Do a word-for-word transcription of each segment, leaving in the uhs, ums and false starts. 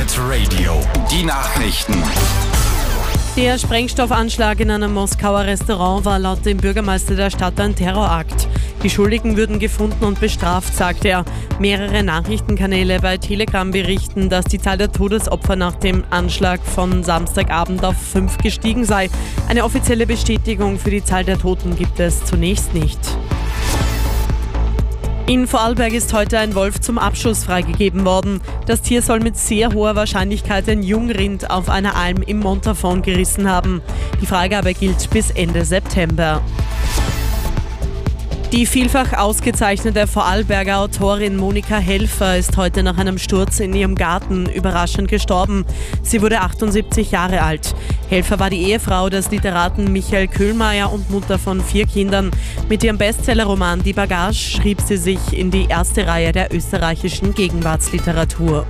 Hit Radio. Die Nachrichten. Der Sprengstoffanschlag in einem Moskauer Restaurant war laut dem Bürgermeister der Stadt ein Terrorakt. Die Schuldigen würden gefunden und bestraft, sagte er. Mehrere Nachrichtenkanäle bei Telegram berichten, dass die Zahl der Todesopfer nach dem Anschlag von Samstagabend auf fünf gestiegen sei. Eine offizielle Bestätigung für die Zahl der Toten gibt es zunächst nicht. In Vorarlberg ist heute ein Wolf zum Abschuss freigegeben worden. Das Tier soll mit sehr hoher Wahrscheinlichkeit ein Jungrind auf einer Alm im Montafon gerissen haben. Die Freigabe gilt bis Ende September. Die vielfach ausgezeichnete Vorarlberger Autorin Monika Helfer ist heute nach einem Sturz in ihrem Garten überraschend gestorben. Sie wurde achtundsiebzig Jahre alt. Helfer war die Ehefrau des Literaten Michael Köhlmeier und Mutter von vier Kindern. Mit ihrem Bestsellerroman Die Bagage schrieb sie sich in die erste Reihe der österreichischen Gegenwartsliteratur.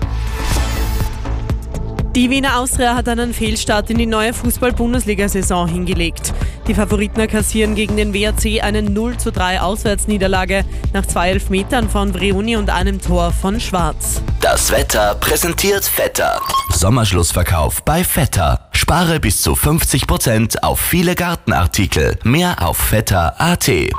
Die Wiener Austria hat einen Fehlstart in die neue Fußball-Bundesliga-Saison hingelegt. Die Favoriten kassieren gegen den W A C eine null zu drei Auswärtsniederlage nach zwei Elfmetern von Vrioni und einem Tor von Schwarz. Das Wetter präsentiert Vetter. Sommerschlussverkauf bei Vetter. Spare bis zu fünfzig Prozent auf viele Gartenartikel. Mehr auf vetter punkt a t.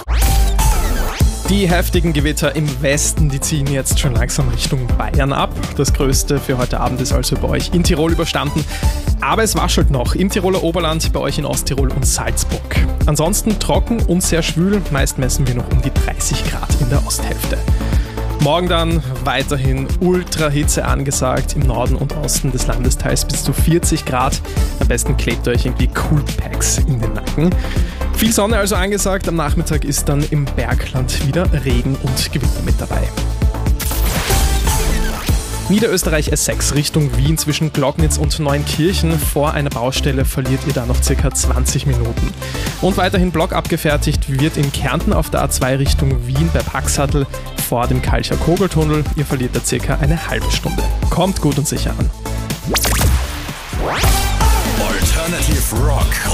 Die heftigen Gewitter im Westen, die ziehen jetzt schon langsam Richtung Bayern ab. Das Größte für heute Abend ist also bei euch in Tirol überstanden. Aber es waschelt noch im Tiroler Oberland, bei euch in Osttirol und Salzburg. Ansonsten trocken und sehr schwül. Meist messen wir noch um die dreißig Grad in der Osthälfte. Morgen dann weiterhin Ultrahitze angesagt, im Norden und Osten des Landesteils bis zu vierzig Grad. Am besten klebt euch irgendwie Coolpacks in den Nacken. Viel Sonne also angesagt, am Nachmittag ist dann im Bergland wieder Regen und Gewitter mit dabei. Niederösterreich S sechs Richtung Wien zwischen Glognitz und Neunkirchen. Vor einer Baustelle verliert ihr da noch ca. zwanzig Minuten. Und weiterhin Block abgefertigt wird in Kärnten auf der A zwei Richtung Wien bei Paxhatl vor dem Kalcher Kogeltunnel. Ihr verliert da ca. eine halbe Stunde. Kommt gut und sicher an. Alternative Rock.